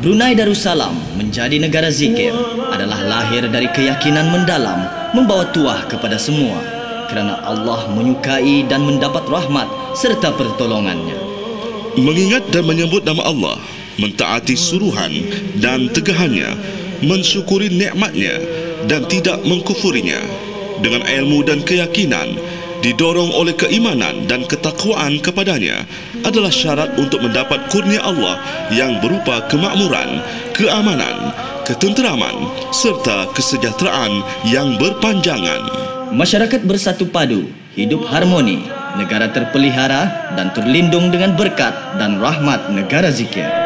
Brunei Darussalam menjadi negara zikir adalah lahir dari keyakinan mendalam membawa tuah kepada semua kerana Allah menyukai dan mendapat rahmat serta pertolongannya. Mengingat dan menyebut nama Allah, mentaati suruhan dan tegahannya, mensyukuri nikmatnya dan tidak mengkufurinya dengan ilmu dan keyakinan, didorong oleh keimanan dan ketakwaan kepadanya adalah syarat untuk mendapat kurnia Allah yang berupa kemakmuran, keamanan, ketenteraman serta kesejahteraan yang berpanjangan. Masyarakat bersatu padu, hidup harmoni, negara terpelihara dan terlindung dengan berkat dan rahmat negara zikir.